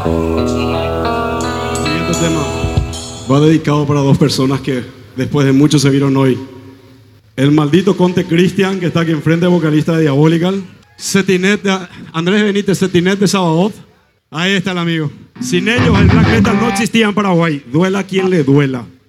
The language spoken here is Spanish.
El siguiente tema va dedicado para dos personas que después de mucho se vieron hoy. El maldito Conte Cristian, que está aquí enfrente, vocalista de Diabolical. Setinet Andrés Benítez, Setinet de Sabaoth. Ahí está el amigo. Sin ellos el black metal no existía en Paraguay. Duela quien le duela.